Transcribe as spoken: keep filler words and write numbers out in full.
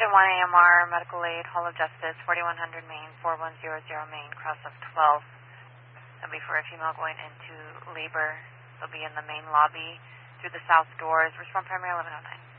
Engine one A M R, Medical Aid, Hall of Justice, forty-one hundred Main, four one zero zero Main, cross of twelve. That'll be for a female going into labor. They'll be in the main lobby through the south doors. Respond primary eleven oh nine.